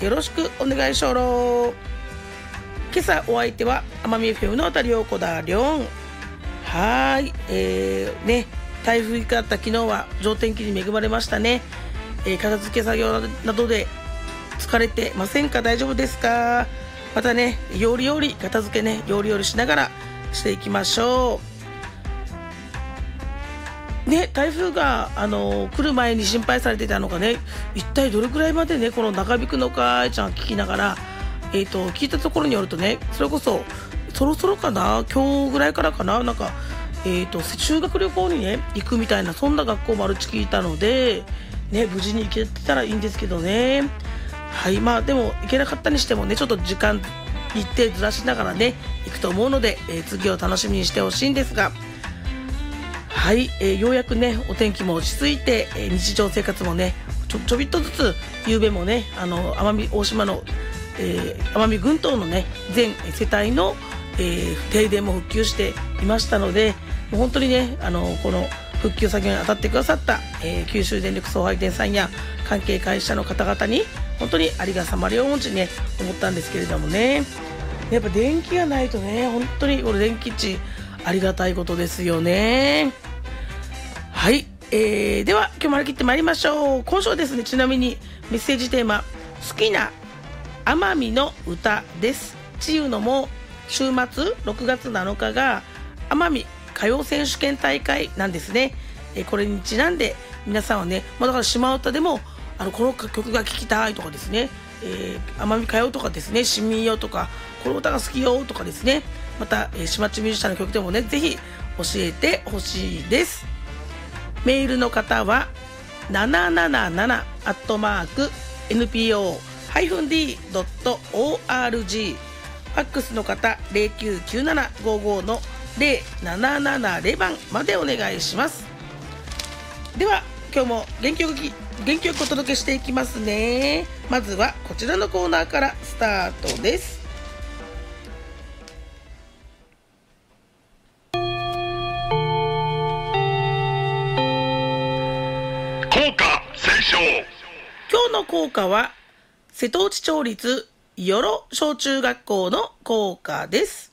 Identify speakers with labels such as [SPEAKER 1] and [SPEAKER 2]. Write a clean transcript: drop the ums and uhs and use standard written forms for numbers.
[SPEAKER 1] よろしくお願いしょろ。今朝お相手は奄美 FM のあたりよこだりょん。はい、台風があった昨日は上天気に恵まれましたね。片付け作業などで疲れてませんか？大丈夫ですか？またね、より片付けね、よりしながらしていきましょうね。台風が来る前に心配されてたのがね、一体どれくらいまでねこの長引くのかちゃん聞きながら、聞いたところによるとね、それこそそろそろかな、今日ぐらいからかな、なんか修学旅行にね行くみたいな、そんな学校もあるち聞いたのでね、無事に行けてたらいいんですけどね。はい、まあでも行けなかったにしてもね、ちょっと時間日程ずらしながらね行くと思うので、次を楽しみにしてほしいんですが、はい、ようやくねお天気も落ち着いて、日常生活もねちょびっとずつ、夕べもね奄美大島の、奄美群島のね全世帯の、停電も復旧していましたので、もう本当にねこの復旧作業に当たってくださった、九州電力送配電さんや関係会社の方々に本当にありがさまりをね思ったんですけれどもね、やっぱ電気がないとね、本当にこれ電気値ありがたいことですよね。はい、では今日も張り切ってまいりましょう。今週はですね、ちなみにメッセージテーマ、好きな奄美の歌です。ちゆのも週末6月7日が奄美歌謡選手権大会なんですね。これにちなんで皆さんはね、だから島唄でもこの曲が聴きたいとかですね、奄美歌謡とかですね、市民よとかこの歌が好きよとかですね、また、島地ミュージシャンの曲でもね、ぜひ教えてほしいです。メールの方は777@npo-d.org、 ファックスの方099755-0770番までお願いします。では今日も元気よくお届けしていきますね。まずはこちらのコーナーからスタートです。
[SPEAKER 2] 校歌斉唱。
[SPEAKER 1] 今日の校歌は瀬戸内町立与呂小中学校の校歌です。